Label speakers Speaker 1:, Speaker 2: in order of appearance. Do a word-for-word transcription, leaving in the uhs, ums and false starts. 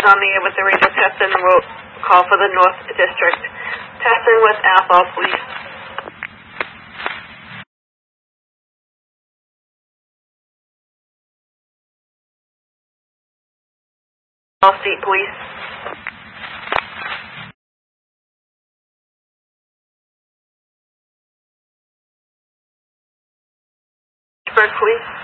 Speaker 1: On the air with the radio Teston, we'll call for the North District. Teston with Athol, please. All seat, please. Pittsburgh, please.